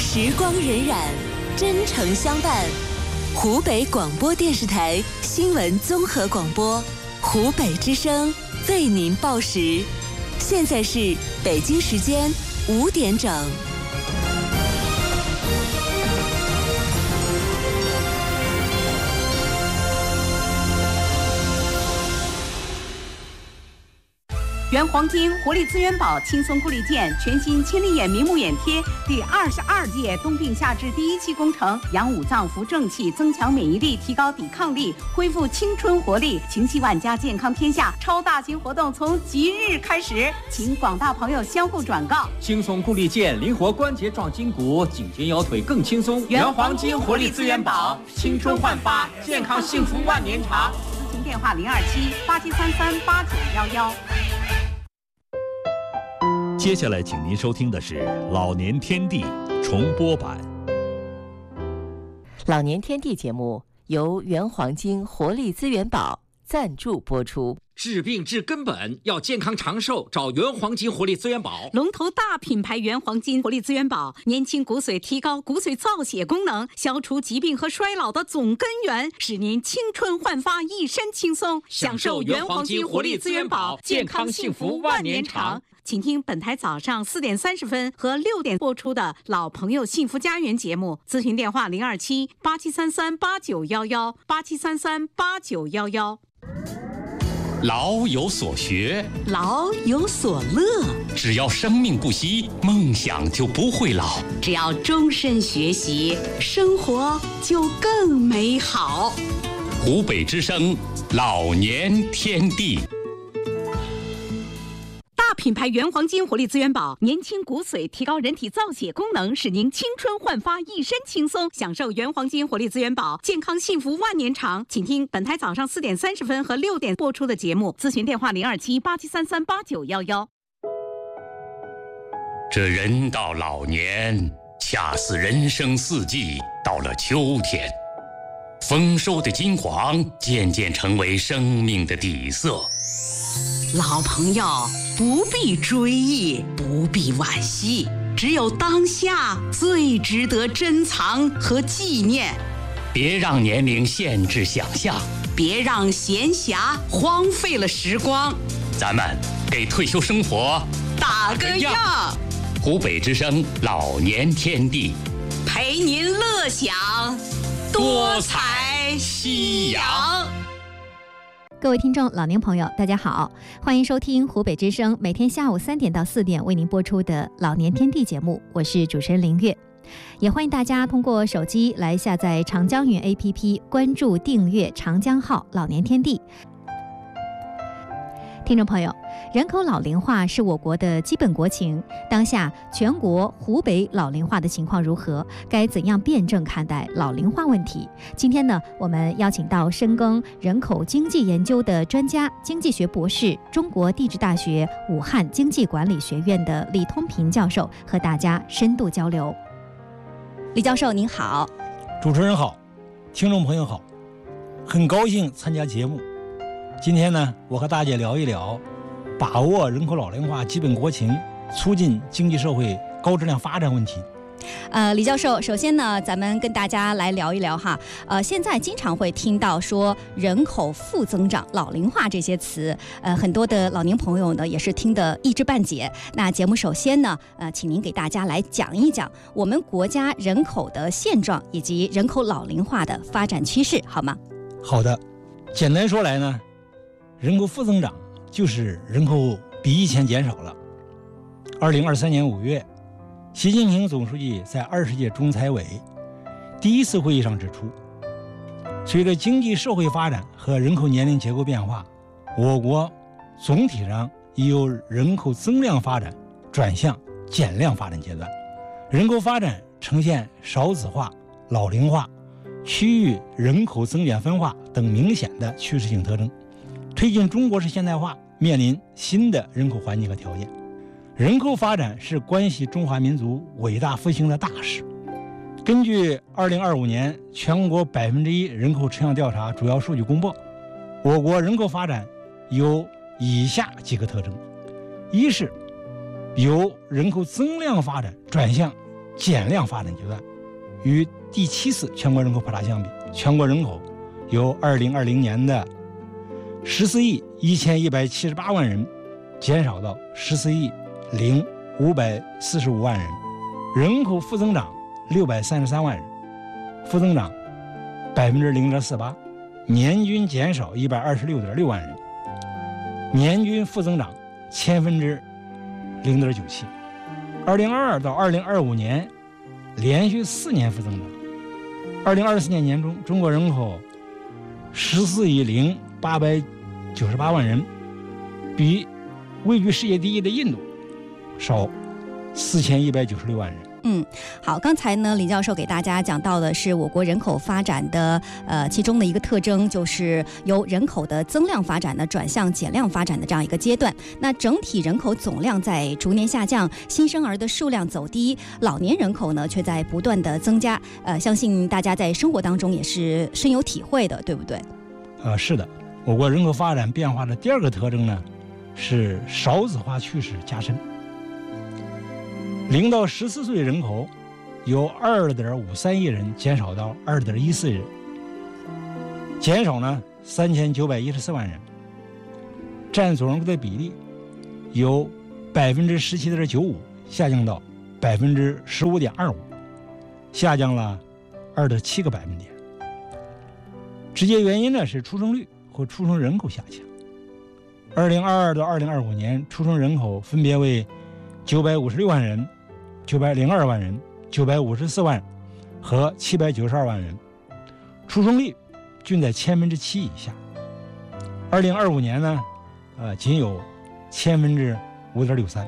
时光荏苒，真诚相伴。湖北广播电视台新闻综合广播，湖北之声为您报时。现在是北京时间5点整。 原黄金活力资源宝轻松顾力健全新千里眼明目眼贴第22届冬病夏治第1期工程，养五脏扶正气，增强免疫力，提高抵抗力，恢复青春活力，情系万家，健康天下。超大型活动从即日开始，请广大朋友相互转告。 轻松顾力健，灵活关节壮筋骨，颈肩腰腿更轻松。 原黄金活力资源宝，青春焕发，健康幸福万年长。咨询电话027-8733-8911。 接下来，请您收听的是《老年天地》重播版。 老年天地节目由原黄金活力资源宝赞助播出。 治病治根本，要健康长寿，找原黄金活力资源宝。 龙头大品牌原黄金活力资源宝，年轻骨髓，提高骨髓造血功能，消除疾病和衰老的总根源，使您青春焕发，一身轻松。享受原黄金活力资源宝，健康幸福万年长。请听本台早上4点30分和6点播出的老朋友幸福家园节目，咨询电话027-8733-8911 8733-8911。 老有所学， 老有所乐， 只要生命不息，梦想就不会老。 只要终身学习，生活就更美好。 湖北之声，老年天地。 大品牌原黄金活力资源宝，年轻骨髓，提高人体造血功能，使您青春焕发，一身轻松。享受原黄金活力资源宝，健康幸福万年长。请听本台早上4点30分和6点播出的节目，咨询电话027-8733-8911。 这人到老年，恰似人生四季到了秋天，丰收的金黄渐渐成为生命的底色。 老朋友不必追忆，不必惋惜，只有当下最值得珍藏和纪念。 别让年龄限制想象， 别让闲暇荒废了时光。 咱们给退休生活打个样。 湖北之声老年天地， 陪您乐享多彩夕阳。 各位听众、老年朋友，大家好，欢迎收听湖北之声每天下午3点到4点为您播出的老年天地节目，我是主持人林月。也欢迎大家通过手机来下载长江云 APP， 关注订阅长江号老年天地。听众朋友，人口老龄化是我国的基本国情，当下全国湖北老龄化的情况如何？该怎样辩证看待老龄化问题？今天呢，我们邀请到深耕人口经济研究的专家、经济学博士、中国地质大学武汉经济管理学院的李通平教授和大家深度交流。李教授您好。 主持人好，听众朋友好，很高兴参加节目。今天呢，我和大家聊一聊把握人口老龄化基本国情，促进经济社会高质量发展问题。 李教授，首先呢，咱们跟大家来聊一聊哈。现在经常会听到说人口负增长、老龄化这些词，很多的老年朋友呢也是听得一知半解。那节目首先呢，请您给大家来讲一讲我们国家人口的现状以及人口老龄化的发展趋势，好吗？ 好的，简单说来呢，人口负增长就是人口比以前减少了。2023年5月，习近平总书记在20届中财委第一次会议上指出，随着经济社会发展和人口年龄结构变化，我国总体上已由人口增量发展转向减量发展阶段，人口发展呈现少子化、老龄化、区域人口增减分化等明显的趋势性特征，推进中国式现代化面临新的人口环境和条件。人口发展是关系中华民族伟大复兴的大事。根据2025年全国1%人口吃相调查主要数据公布，我国人口发展有以下几个特征：一是由人口增量发展转向减量发展阶段，与第7次全国人口普查相比，全国人口由2020年的14亿1178万人减少到14亿0545万人，人口负增长633万人，负增长0.48%，年均减少126.6万人，年均负增长0.97%。2022到2025年连续4年负增长。2024年年中，中国人口14亿0898万人，比位居世界第1的印度少4196万人。 好，刚才呢，李教授给大家讲到的是我国人口发展的其中的一个特征，就是由人口的增量发展呢转向减量发展的这样一个阶段。那整体人口总量在逐年下降，新生儿的数量走低，老年人口呢却在不断的增加。相信大家在生活当中也是深有体会的，对不对？ 是的，我国人口发展变化的第2个特征呢是少子化趋势加深。0到14岁人口由2.53亿人减少到2.14亿人，减少呢3914万人，占总人口的比例由17.95%下降到15.25%，下降了2.7个百分点。直接原因呢是出生率和出生人口下降。2022到2025年出生人口分别为956万人、902万人、954万和792万人，出生率均在7%以下。2025年呢，仅有5.63%。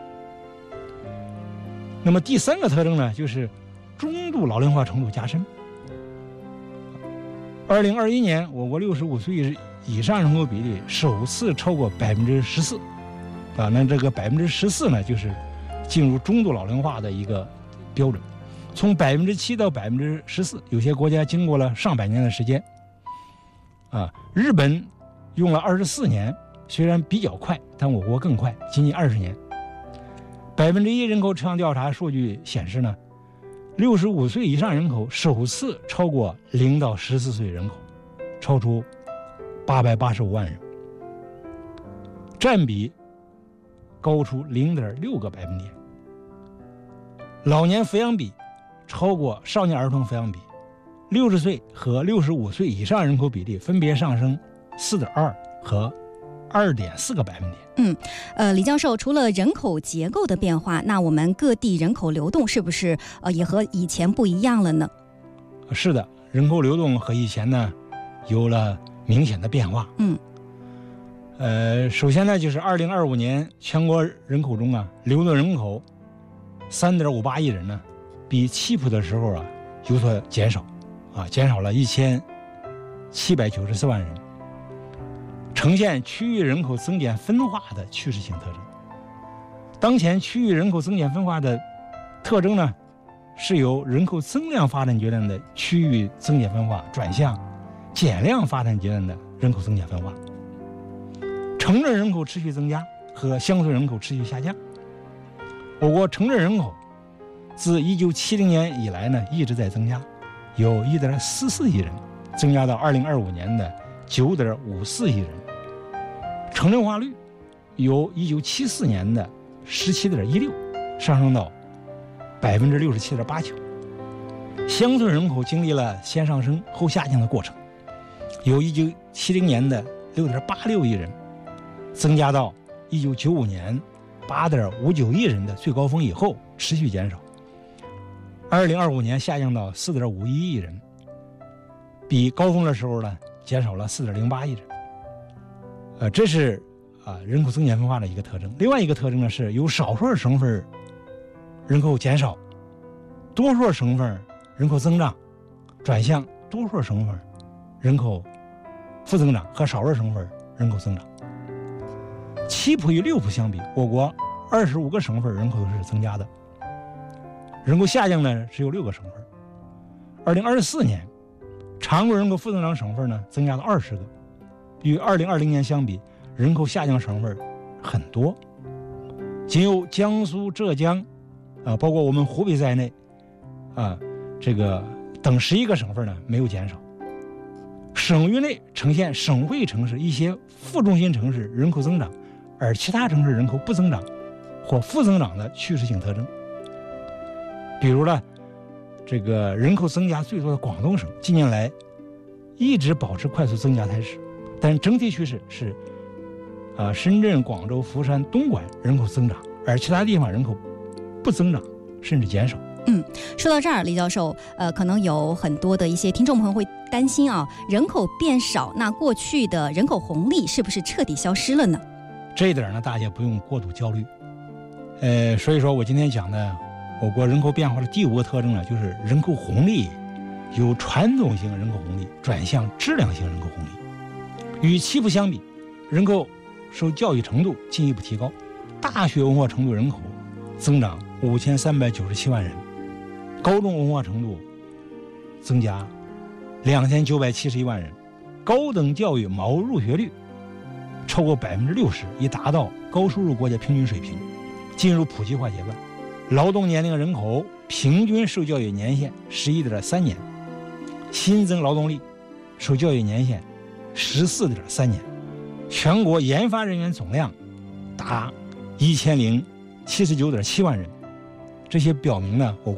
那么第3个特征呢，就是中度老龄化程度加深。2021年，我国65岁以上人口比例首次超过14%，那这个14%呢，就是进入中度老龄化的一个标准。从7%到14%，有些国家经过了上百年的时间。日本用了24年，虽然比较快，但我国更快，仅仅20年。1%人口抽样调查数据显示呢，65岁以上人口首次超过0到14岁人口，超出885万人，占比高出0.6个百分点。老年抚养比超过少年儿童抚养比，60岁和65岁以上人口比例分别上升4.2和2.4个百分点。 李教授，除了人口结构的变化，那我们各地人口流动是不是也和以前不一样了呢？ 是的，人口流动和以前呢有了明显的变化。首先呢，就是2025年全国人口中流动人口3.58亿人呢，比起步的时候有所减少，减少了1794万人，呈现区域人口增减分化的趋势性特征。当前区域人口增减分化的特征呢，是由人口增量发展阶段的区域增减分化转向减量发展阶段的人口增减分化。城镇人口持续增加和乡村人口持续下降。我国城镇人口自1970年以来呢一直在增加，由1.44亿人增加到2025年的9.54亿人。城镇化率由1974年的17.16上升到67.89%。乡村人口经历了先上升后下降的过程，由1970年的6.86亿人增加到1995年8.59亿人的最高峰以后持续减少，2025年下降到4.51亿人，比高峰的时候呢减少了4.08亿人。这是人口增减分化的一个特征。另外一个特征呢，是由少数省份人口减少，多数省份人口增长，转向多数省份人口负增长和少数省份人口增长。7普与6普相比，我国25个省份人口都是增加的，人口下降呢只有6个省份。2024年常住人口负增长省份呢增加了20个，与2020年相比，人口下降省份很多，仅有江苏、浙江包括我们湖北在内，这个等11个省份呢没有减少。省域内呈现省会城市一些副中心城市人口增长，而其他城市人口不增长或负增长的趋势性特征。比如呢，这个人口增加最多的广东省近年来一直保持快速增加态势，但整体趋势是深圳、广州、福山、东莞人口增长，而其他地方人口不增长甚至减少。 说到这儿，李教授，可能有很多的一些听众朋友会担心啊，人口变少，那过去的人口红利是不是彻底消失了呢？ 这一点呢，大家不用过度焦虑。所以说我今天讲的我国人口变化的第5个特征呢，就是人口红利由传统型人口红利转向质量型人口红利。与其父相比，人口受教育程度进一步提高，大学文化程度人口增长5397万人，高中文化程度增加2971万人，高等教育毛入学率超过60%，已达到高收入国家平均水平，进入普及化阶段。劳动年龄人口平均受教育年限11.3年，新增劳动力受教育年限14.3年，全国研发人员总量达1079.7万人。这些表明呢，我